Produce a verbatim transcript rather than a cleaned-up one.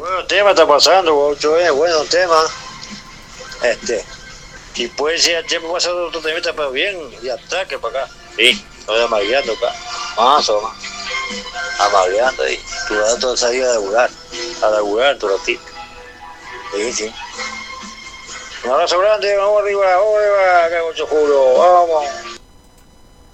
Bueno, tema está pasando, ocho es bueno tema. Este, y puede ser el tiempo pasado otro temita, pero bien, y ataque para acá. Sí, estoy amagueando acá. Más o más. Amagueando y tu dato salía a laburar. A laburar tu ratito. Sí, sí. Un abrazo grande, vamos arriba, vamos arriba, que mucho juro, vamos.